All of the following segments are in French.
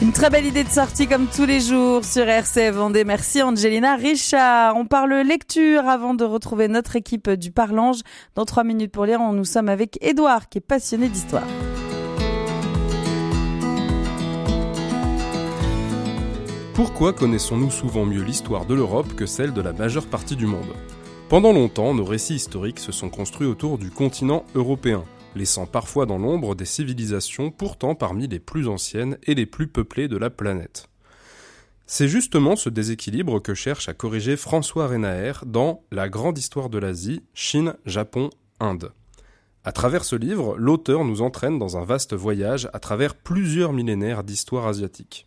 Une très belle idée de sortie comme tous les jours sur RCF Vendée. Merci Angelina Richard. On parle lecture avant de retrouver notre équipe du Parlange. Dans 3 minutes pour lire, nous sommes avec Édouard qui est passionné d'histoire. Pourquoi connaissons-nous souvent mieux l'histoire de l'Europe que celle de la majeure partie du monde ? Pendant longtemps, nos récits historiques se sont construits autour du continent européen, laissant parfois dans l'ombre des civilisations pourtant parmi les plus anciennes et les plus peuplées de la planète. C'est justement ce déséquilibre que cherche à corriger François Renaer dans La grande histoire de l'Asie, Chine, Japon, Inde. À travers ce livre, l'auteur nous entraîne dans un vaste voyage à travers plusieurs millénaires d'histoire asiatique.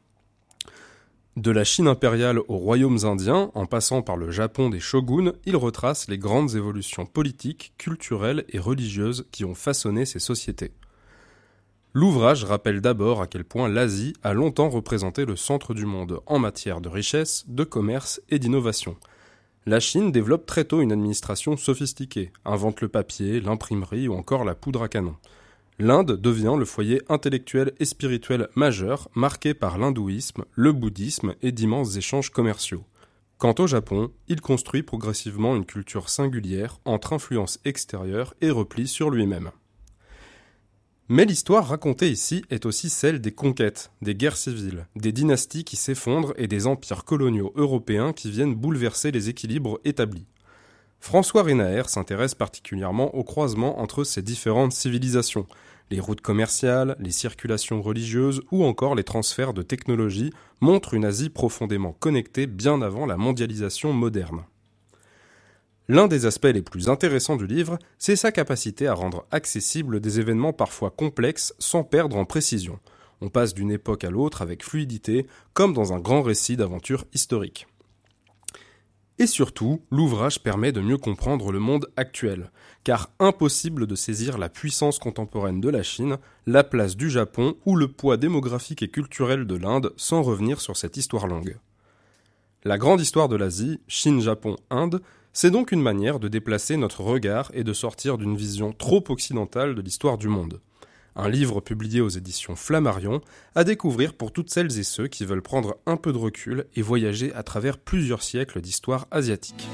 De la Chine impériale aux royaumes indiens, en passant par le Japon des shoguns, il retrace les grandes évolutions politiques, culturelles et religieuses qui ont façonné ces sociétés. L'ouvrage rappelle d'abord à quel point l'Asie a longtemps représenté le centre du monde en matière de richesse, de commerce et d'innovation. La Chine développe très tôt une administration sophistiquée, invente le papier, l'imprimerie ou encore la poudre à canon. L'Inde devient le foyer intellectuel et spirituel majeur, marqué par l'hindouisme, le bouddhisme et d'immenses échanges commerciaux. Quant au Japon, il construit progressivement une culture singulière entre influence extérieure et repli sur lui-même. Mais l'histoire racontée ici est aussi celle des conquêtes, des guerres civiles, des dynasties qui s'effondrent et des empires coloniaux européens qui viennent bouleverser les équilibres établis. François Renaer s'intéresse particulièrement au croisement entre ces différentes civilisations, les routes commerciales, les circulations religieuses ou encore les transferts de technologies montrent une Asie profondément connectée bien avant la mondialisation moderne. L'un des aspects les plus intéressants du livre, c'est sa capacité à rendre accessibles des événements parfois complexes sans perdre en précision. On passe d'une époque à l'autre avec fluidité, comme dans un grand récit d'aventure historique. Et surtout, l'ouvrage permet de mieux comprendre le monde actuel, car impossible de saisir la puissance contemporaine de la Chine, la place du Japon ou le poids démographique et culturel de l'Inde sans revenir sur cette histoire longue. La grande histoire de l'Asie, Chine, Japon, Inde, c'est donc une manière de déplacer notre regard et de sortir d'une vision trop occidentale de l'histoire du monde. Un livre publié aux éditions Flammarion, à découvrir pour toutes celles et ceux qui veulent prendre un peu de recul et voyager à travers plusieurs siècles d'histoire asiatique.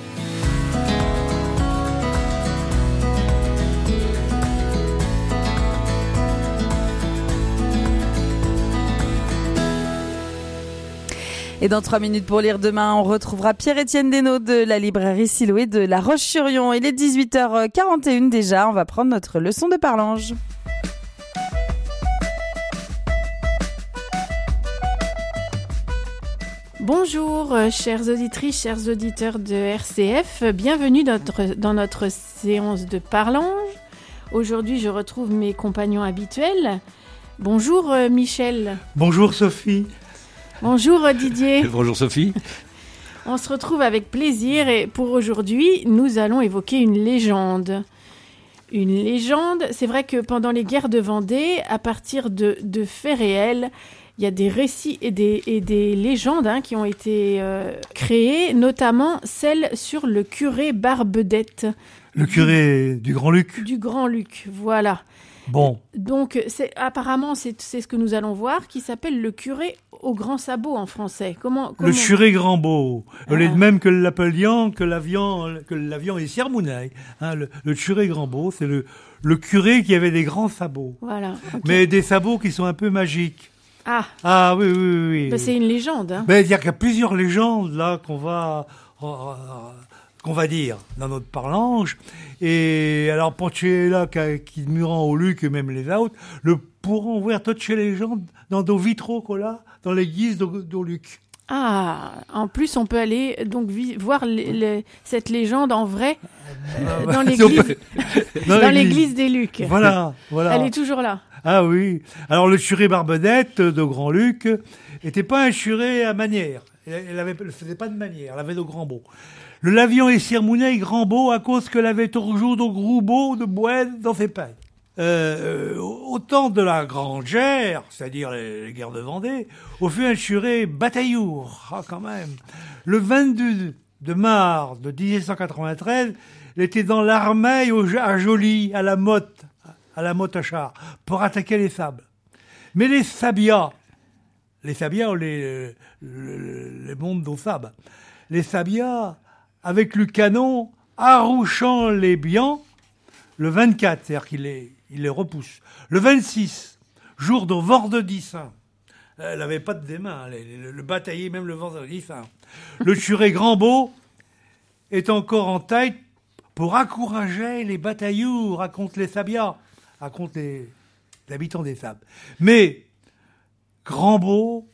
Et dans 3 minutes pour lire demain, on retrouvera Pierre-Étienne Desnaux de la librairie Siloué de La Roche-sur-Yon. Il est 18h41 déjà, on va prendre notre leçon de parlange. Bonjour, chères auditrices, chers auditeurs de RCF. Bienvenue dans notre séance de parlange. Aujourd'hui, je retrouve mes compagnons habituels. Bonjour, Michel. Bonjour, Sophie. Bonjour, Didier. Bonjour, Sophie. On se retrouve avec plaisir et pour aujourd'hui, nous allons évoquer une légende. Une légende, c'est vrai que pendant les guerres de Vendée, à partir de faits réels, il y a des récits et des légendes qui ont été créées, notamment celle sur le curé Barbedette. Le curé du Grand-Luc. Du Grand-Luc, voilà. Bon. Donc, apparemment, c'est ce que nous allons voir, qui s'appelle le curé au grand sabot en français. Comment... Le curé Grand-Beau. Le même que l'appeliant, que l'avion et Siermounaille. Le curé Grand-Beau, c'est le curé qui avait des grands sabots. Voilà. Okay. Mais des sabots qui sont un peu magiques. Ah oui. Ben, c'est une légende. Il y a plusieurs légendes là qu'on va dire dans notre parlange. Et alors, pour ceux là qui murent au Luc et même les autres, le pourront voir toutes ces légendes dans nos vitraux qu'on a dans l'église d'au Luc. Ah, en plus, on peut aller donc voir cette légende en vrai dans l'église des Lucs. Voilà. Elle est toujours là. Ah oui. Alors, le curé Barbedette de Grand-Luc était pas un curé à manière. Elle faisait pas de manière. Elle avait de grands beaux. Le lavion et Siermounaille Grand-Beau à cause qu'elle avait toujours de gros beaux de bois dans ses pailles. Au temps de la Grande Guerre, c'est-à-dire les guerres de Vendée, on fut un curé batailleur, quand même. Le 22 de mars de 1793, il était dans l'armée à Joly, à la motte à char, pour attaquer les sables. Mais les sabias, les sabias ou les mondes d'Ossab. Les sabias, avec le canon, arrouchant les biens, le 24, c'est-à-dire qu'il les repousse. Le 26, jour de vendredi saint, elle n'avait pas de mains, le bataillé même le vendredi saint. Le curé Grambeau est encore en tête pour encourager les batailloux, racontent les sabias, racontent les habitants des sables. Mais Grambeau,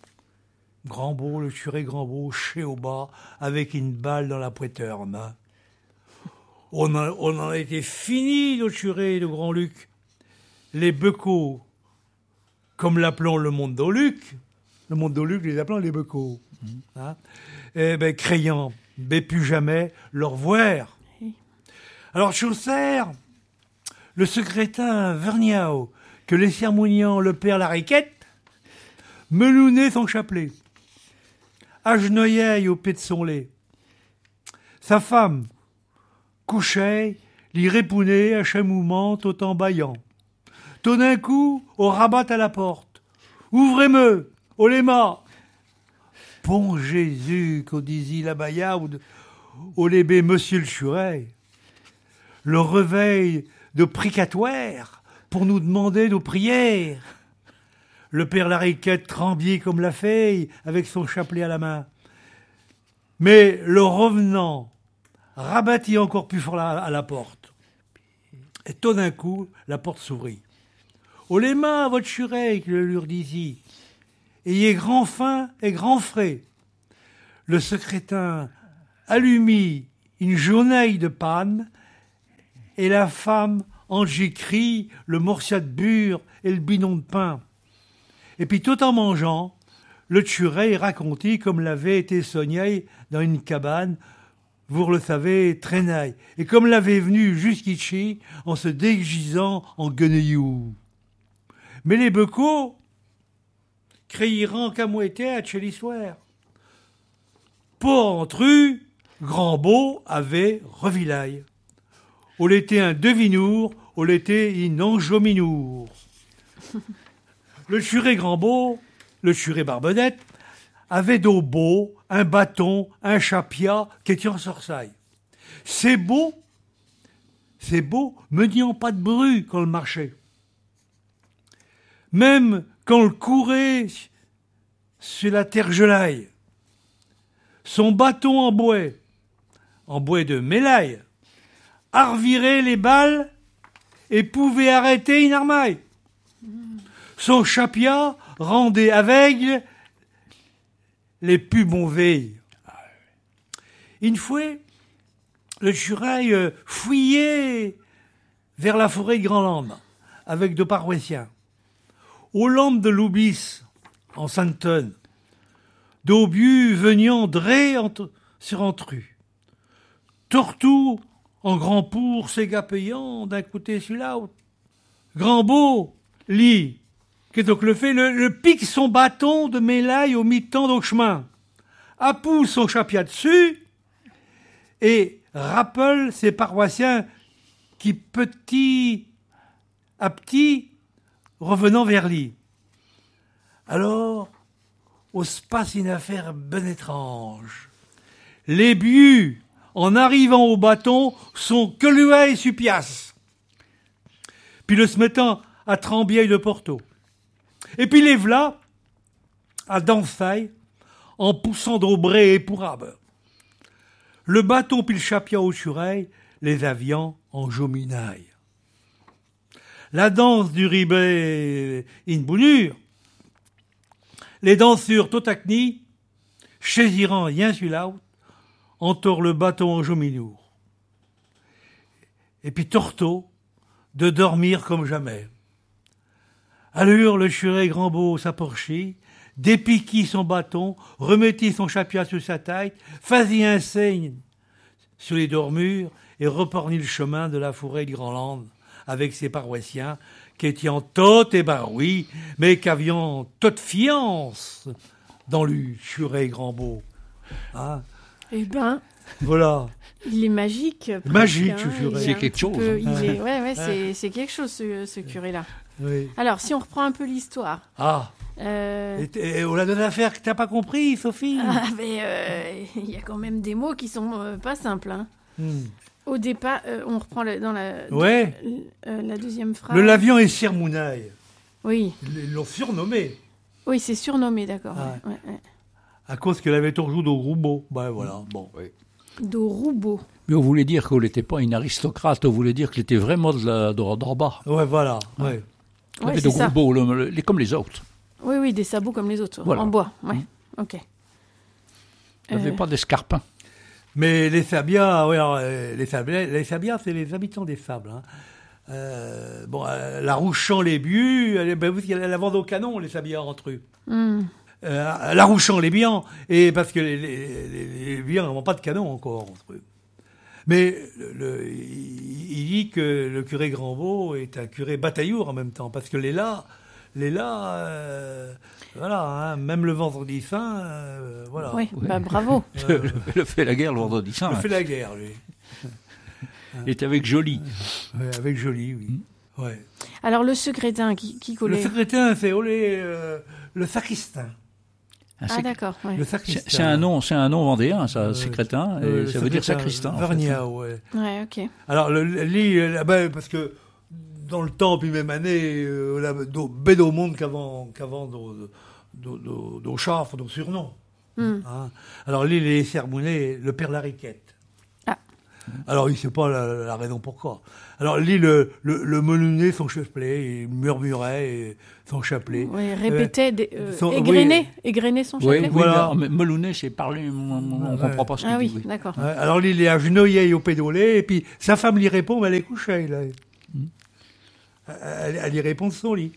le curé Grambeau, chez au bas, avec une balle dans la poitrine. On en a été fini, le curé de Grand-Luc. Les becaux, comme l'appelons le monde d'Oluc, les appelant les becaux, hein, craignant, mais plus jamais leur voir. Alors, Chaucer, le secrétaire Vergniaud, que les sermoniants le père Lariquette, melounait son chapelet, agenouillait au pied de son lait. Sa femme couchait, l'y répounait à chaque mouvement tout en bâillant. Tout d'un coup, au rabat à la porte. Ouvrez-me, au léma. Bon Jésus, qu'au disait la baillarde, au lébé monsieur le curé. Le réveil de pricatoire pour nous demander nos prières. Le père Lariquette tremblait comme la feuille avec son chapelet à la main. Mais le revenant rabattit encore plus fort à la porte. Et tout d'un coup, la porte s'ouvrit. « Au les mains, votre curé, que le leur disit. Ayez grand faim et grand frais. » Le secrétin allumit une jauneille de panne et la femme en crie le morceau de bure et le bidon de pain. Et puis tout en mangeant, le curé racontait comme l'avait été soigné dans une cabane, vous le savez, traînaille, et comme l'avait venu jusqu'ici en se déguisant en guenillou. Mais les becaux crieront qu'à moitié à chez l'histoire. Pour entre eux, Grambeau avait revilaille. Au l'été un devinour, au l'été une enjominour. Le curé Grambeau, le curé Barbedette, avait d'au beau un bâton, un chapia qui était en sorsaille. C'est beau, me disant pas de bruit quand le marchait. Même quand le courait sur la terre gelaille. Son bâton en bois de mélaille, arvirait les balles et pouvait arrêter une armaille. Son chapia rendait aveugle les plus bons veilles. Une fois, le curé fouillait vers la forêt de Grandlande avec deux paroissiens. Aux lampes de l'Oubis, en Sainte-Tonne, d'Aubieu veniant dré sur entru. Tortou en grand pour s'égapayant d'un côté sur l'autre. Grambeau, lit, qu'est donc le fait, le pique son bâton de mélaille au mi-temps au chemin, appousse son chapia dessus et rappelle ses paroissiens qui petit à petit revenant vers lui. Alors, au se passe une affaire ben étrange. Les bieux, en arrivant au bâton, sont que l'ueil supias. Puis le se mettant à trembler de Porto. Et puis les v'là, à dansaille, en poussant d'aubré et pourrabe. Le bâton puis le chapia au sureil, les avions en jominaille. La danse du ribé in bounure, les dansures totacni, chaisirant rien sur l'autre, entourent le bâton en jominour. Et puis Torto, de dormir comme jamais. Allure le curé Grambeau s'approchit, dépiquit son bâton, remettit son chapia sur sa tête, faisait un signe sur les dormures et repartit le chemin de la forêt de Grandlande avec ses paroissiens qui étaient en tot ébaroui, mais qui avaient toute fiance dans le curé Grambeau. Hein? Eh ben, voilà. Il est magique. Magique, presque, ce curé. Il est C'est un quelque petit chose. peu- il est- c'est quelque chose, ce curé-là. Oui. Alors, si on reprend un peu l'histoire. Ah, Et on a donné affaire que t'as pas compris, Sophie. Mais il y a quand même des mots qui sont pas simples. Hein. Hmm. Au départ, on reprend dans la deuxième phrase. Le Lavian et Sir Mounaï. Oui. Ils l'ont surnommé. Oui, c'est surnommé, d'accord. Ouais. Ouais. À cause qu'elle avait toujours de roubeau. Ben voilà, bon. Oui. De Roubaud. Mais on voulait dire qu'elle n'était pas une aristocrate, on voulait dire qu'elle était vraiment d'en bas. Ouais, voilà. Ouais. Elle Ouais, avait c'est de ça. gros beaux, comme les autres. Oui, des sabots comme les autres, Voilà. en bois. Ouais. Ok. Elle n'avait pas d'escarpins. Mais les Sabiens, ouais, alors, les Sabiens, c'est les habitants des sables. Hein. La Rouchamp-les-Bieux, elle vend au canon, les Sabiens entre eux. La Rouchamp-les-Biens, et parce que les Biens n'ont pas de canon encore entre eux. Mais il dit que le curé Grandbeau est un curé batailleur en même temps, parce que voilà, hein, même le vendredi saint, voilà. Oui, bah, bravo. Elle fait la guerre le vendredi saint. Il fait la guerre, lui. Il était avec Joly. Ouais, avec Joly, oui. Ouais. Alors, le secrétin qui collait. Le secrétaire, c'est le sacristain. Ah, d'accord. Ouais. Le sacristain. C'est un nom vendéen, ça, secrétin, et ça veut dire sacristain. Vernia, ouais. Ouais, ok. Alors, parce que dans le temps, puis même année, bête au monde qu'avant d'au chafre, d'au surnom. Hein. Alors, l'île est sermonné, le père Lariquette. Ah. Alors, il ne sait pas la raison pourquoi. Alors, l'île, le melonnet, son chapelet, il murmurait son chapelet. Oui, répétait, égrener son Oui, chapelet. Voilà. mais Melounet, c'est parler, on ne comprend pas ce qu'il Ah dit. oui, d'accord. Ouais, alors, l'île est agenouillé au pédolé, et puis sa femme lui répond, mais elle est couchée, là. Elle y répond de son lit.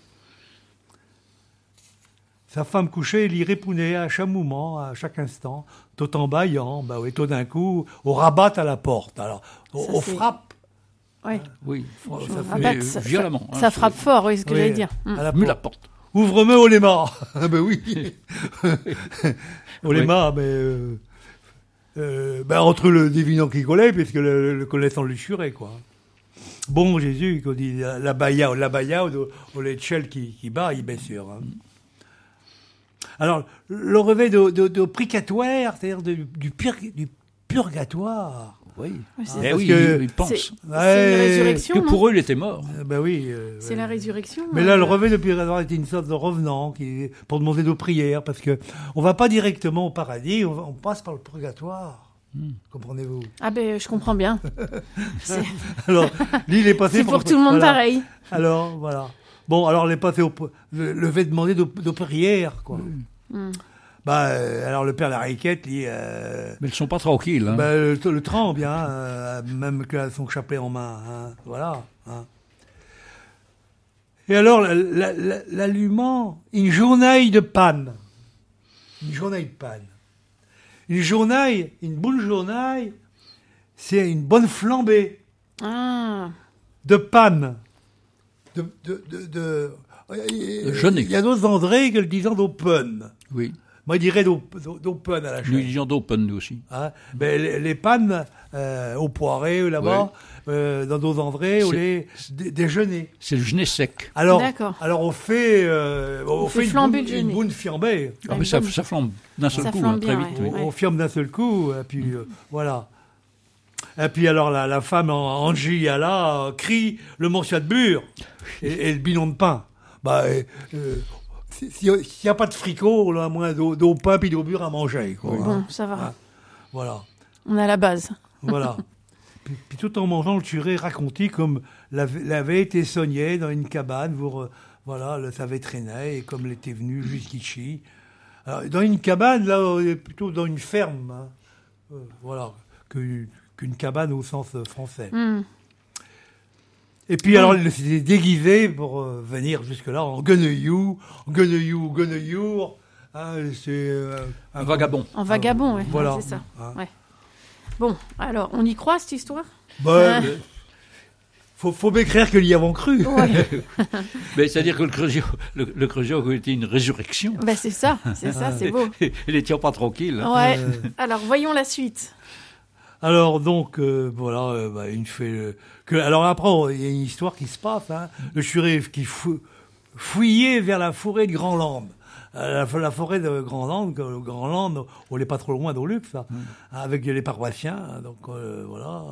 Sa femme couchée, il y répondait à chaque moment, à chaque instant, tout en bâillant, tout d'un coup, on rabatte à la porte. Alors, on c'est- frappe. Ouais. Oui, Ah, mais bah, violemment. Ça frappe fort, oui, c'est ce que Oui, j'allais dire. à la Mais la porte. porte. Ouvre-moi, Oléma. Ah ben oui. Oléma, entre le divinant qui collait, puisque le connaissant le churait, quoi. Bon Jésus, qu'on dit la baïa, au l'échelle qui bat, bien sûr. Hein. Alors, le revêt de pricatoire, c'est-à-dire du purgatoire. Oui. Oui, c'est- Eh Parce oui, que- il pense. C'est une Ouais, résurrection, Que non pour eux, il était mort. Ben oui. C'est la résurrection. Mais là, le revêt de purgatoire était une sorte de revenant pour demander nos prières, parce que on va pas directement au paradis, on passe par le purgatoire. Comprenez-vous? Ah ben, je comprends bien. C'est Alors, l'île est passée c'est pour tout le monde voilà. pareil. Alors, voilà. Bon, alors, elle est passée le fait demander de prières, quoi. Alors, le père Lariquette, lui, Mais ils ne sont pas tranquilles. Hein. le tremble, hein, même qu'il a son chapelet en main. Hein, voilà. Hein. Et alors, l'allumant, une journée de panne. Une journée de panne. Une bonne journée, c'est une bonne flambée Ah, de panne. jeûner. Il y a d'autres André que le disant d'open. Oui. Moi, je dirais d'open à la Nous chaîne. disions d'open, nous aussi. Hein, les pannes au poiré, là-bas, dans d'autres André, on les déjeuner. C'est le genet sec. D'accord. Alors on fait, fait flamber le une genêt. bonne flambée. Ah, une mais ça bonne- flambe d'un seul Ça coup, flambe très bien, vite. ouais. Oui. On ferme d'un seul coup, et puis voilà. Et puis alors la femme Angie là crie le morceau de beurre et le bidon de pain. S'il n'y a pas de fricot, là, moins d'eau pain puis d'eau beurre à manger. Quoi, hein. bon, ça va. Ah. Voilà. On a la base. Voilà. puis tout en mangeant, le curé racontait comme l'avait été soigné dans une cabane, ça avait traîné, et comme l'était venu jusqu'ici. Alors, dans une cabane, là, on est plutôt dans une ferme, hein. Qu'une cabane au sens français. Et puis alors, il s'était déguisé pour venir jusque-là en gueneuillou, hein, c'est Un vagabond. En vagabond, oui. Voilà. C'est ça. Hein. Ouais. Bon, alors, on y croit, cette histoire Faut m'écrire qu'il y avons cru. Ouais. Mais c'est-à-dire que le Creusot a été une résurrection. Ben, c'est ça, c'est beau. Il n'était pas tranquille. Hein. Ouais. Alors, voyons la suite. Alors donc il fait alors après il y a une histoire qui se passe, hein, le curé qui fouillait vers la forêt de Grand-Lande. la forêt de Grandland, on n'est pas trop loin d'Auluc, ça, avec les paroissiens. Donc voilà.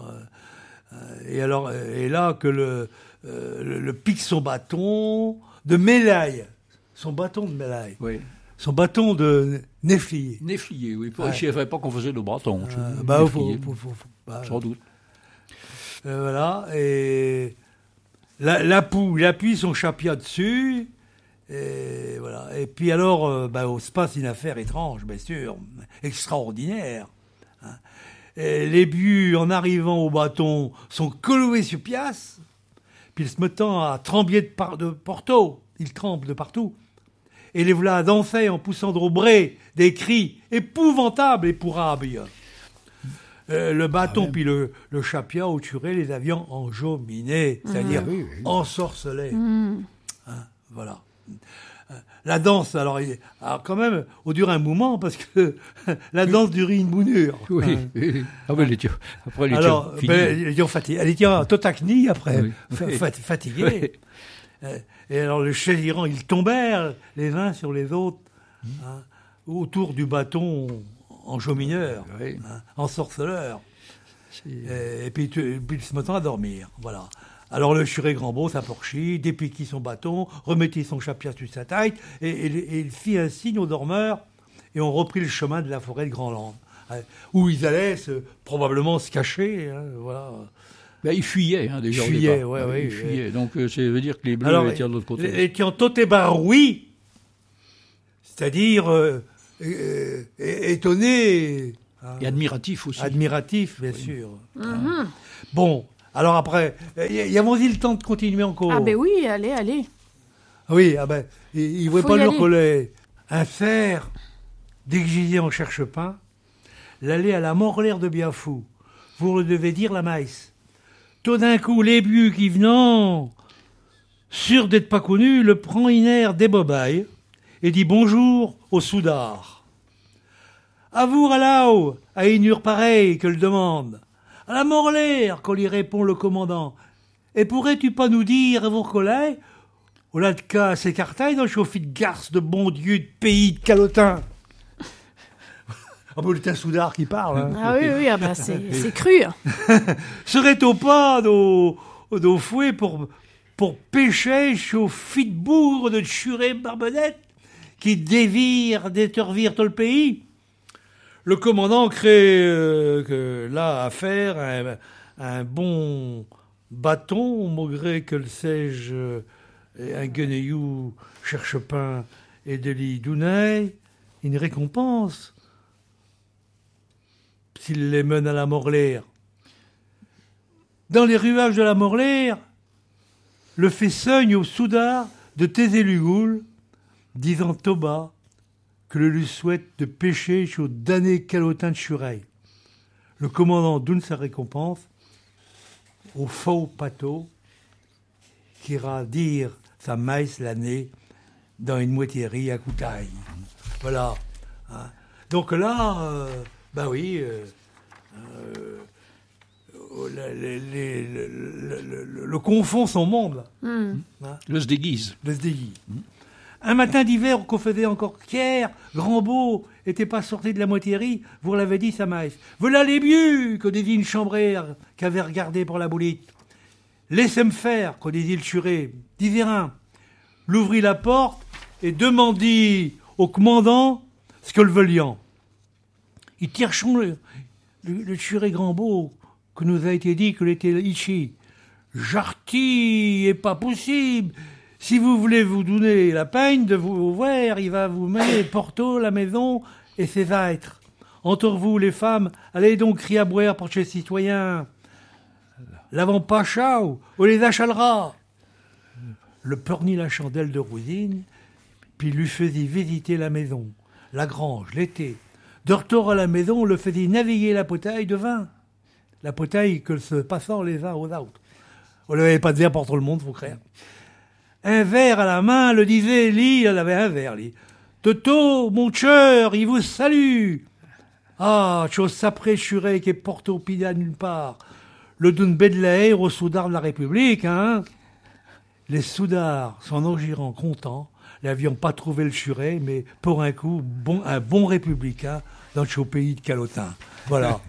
Et là que le pique son bâton de médaille, son bâton de médaille. Oui. Son bâton de néflier. Néflier, oui. Je ne savais pas qu'on faisait le bâton. Sans doute. Voilà. Et la poule, il appuie son chapia dessus. Et voilà. Et puis alors, se passe une affaire étrange, bien sûr, extraordinaire. Hein. Et les buts, en arrivant au bâton, sont cloués sur pièce. Puis se mettant à trembler de partout. Ils tremblent de partout. Et les voilà danser en poussant de bré des cris épouvantables et pourrables. Le bâton puis le chapia au turé les avions enjominés, c'est-à-dire ensorcelés. Hein, voilà. La danse, alors quand même, on dure un moment parce que la danse dure une bounure. Oui. Ah ben, après, les alors, elle était en totacnie après, fatiguée. Et alors les chésirants, ils tombèrent les uns sur les autres autour du bâton enjomineur, ensorceleur. Et puis ils se mettent à dormir. Voilà. Alors le curé Grandbeau s'approchit, dépiquit son bâton, remettit son chapia sur sa tête, et il fit un signe aux dormeurs, et on reprit le chemin de la forêt de Grandland, où ils allaient probablement se cacher. Voilà. Ben, ils fuyaient déjà. Ils fuyaient. Donc ça veut dire que les Bleus étaient de l'autre côté. Les Tiantoté baroui, c'est-à-dire étonnés. Et admiratifs aussi. Admiratifs, bien sûr. Bon, alors après, y avons-ils le temps de continuer encore? Ah ben oui, allez. Oui, il ne voulait pas leur coller. Un cerf déguisé en cherche-pain, l'aller à la Morlaire de Biafou. Vous le devez dire la maïs. Tout d'un coup, les buts qui venant, sûr d'être pas connus, le prend iner des bobailles et dit bonjour au soudard. À vous, Ralao, à une heure pareille que le demande. À la Morlaire, qu'on lui répond le commandant. Et pourrais-tu pas nous dire, vous collègues, au là de cas, s'écartaille dans le chauffi de garce de bon Dieu de pays de calotin. Ah bon, c'est un soudard qui parle. Hein. Ah oui, c'est cru. Serait-on pas nos fouets pour pêcher chauffi de bourre de churé barbonnette qui détervirent tout le pays? Le commandant crée là à faire un bon bâton, malgré que le sais-je, un guenayou cherche-pain et de l'idounet, une récompense s'il les mène à la Morlaire. Dans les ruages de la Morlaire, le fait seugne au soudard de Tézélugoul, disant Toba que le lui souhaite de pêcher chez au damné calotin de Chureil. Le commandant donne sa récompense au faux pato qui ira dire sa maïs l'année dans une moitierie à Coutaille. Voilà. Hein. Donc là, le confond son monde. Hein. Le se déguise. Un matin d'hiver qu'on faisait encore qu'hier, Grandbeau était pas sorti de la moitierie, vous l'avez dit, sa maïs. Voilà les bieux, que dit une chambrière qu'avait regardé pour la boulite. Laissez-me faire, qu'on dit le curé. Disait rien. L'ouvrit la porte et demandit au commandant ce que le veuliant. Il tire le curé Grandbeau, que nous a été dit qu'il était ici. Jarti est pas possible. Si vous voulez vous donner la peine de vous ouvrir, il va vous mettre Porto, la maison et ses êtres. Entre vous, les femmes, allez donc crier à boire pour chez citoyens. L'avant pas chao, on les achalera. Le pernit la chandelle de Rousine, puis lui faisait visiter la maison, la grange, l'été. De retour à la maison, on le faisait naviguer la potaille de vin. La potaille que se passant les uns aux autres. On ne l'avait pas de verre pour tout le monde, faut croire. Un verre à la main, le disait, lui, elle avait un verre, lui. Toto, mon cheur, il vous salue. Ah, chose sapré churé qui est porté au pida nulle part. Le dun bedlaer au soudard de la République, hein. Les soudards s'en enjirant contents, n'avions pas trouvé le Churet, mais pour un coup, un bon républicain dans ce pays de calotin. Voilà.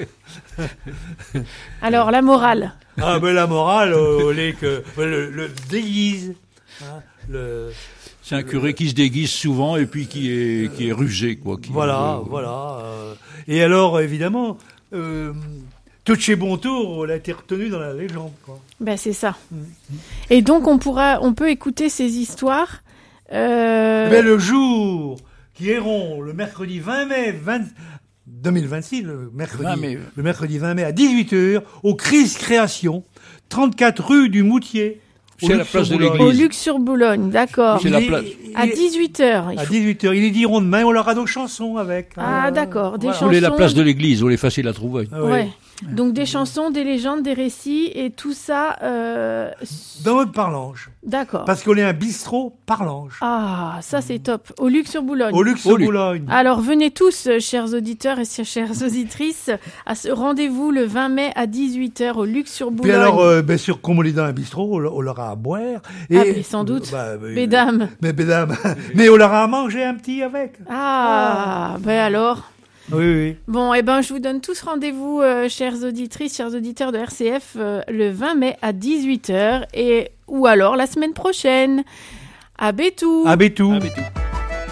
Alors, la morale. Ah, mais la morale, le déguise. Hein, c'est un curé qui se déguise souvent et puis qui est rusé, quoi. Voilà. Et alors, évidemment, Touché Bontour, elle a été retenue dans la légende, quoi. Ben, c'est ça. Et donc, on peut écouter ces histoires. Mais le jour qui est rond, le mercredi 20 mai 2026, le mercredi 20 mai à 18h, au Cris Création, 34 rue du Moutier. C'est la place de l'église. Au Luxe-sur-Boulogne, d'accord. C'est la place. À 18h. À 18h. Ils diront demain, on aura nos chansons avec. Ah, d'accord. Des chansons. Vous voulez la place de l'église, on est facile à trouver. Ah, oui. Ouais. Donc des chansons, des légendes, des récits et tout ça. Dans notre parlange. D'accord. Parce qu'on est un bistrot parlange. Ah, ça c'est top. Au Luxe-sur-Boulogne. Au Luxe-sur-Boulogne. Alors venez tous, chers auditeurs et chères auditrices, à ce rendez-vous le 20 mai à 18h au Luxe-sur-Boulogne. Puis alors, bien sûr, comme on est dans un bistrot, on leur a à boire. Mais sans doute. Mesdames. Mais on leur a à manger un petit avec. Ben alors. Oui. Bon, je vous donne tous rendez-vous, chères auditrices, chers auditeurs de RCF, le 20 mai à 18h ou alors la semaine prochaine. À Bétou. À Bétou.